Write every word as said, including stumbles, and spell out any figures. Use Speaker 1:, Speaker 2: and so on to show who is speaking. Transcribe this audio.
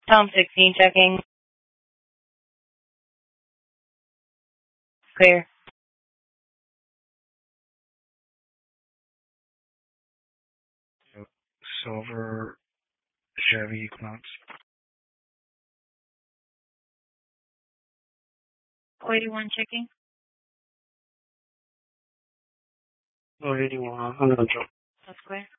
Speaker 1: Tom sixteen checking. Clear.
Speaker 2: Silver Chevy Equinox.
Speaker 1: four eighty-one checking.
Speaker 2: Oh, eighty-one. I'm gonna drop.
Speaker 1: That's clear.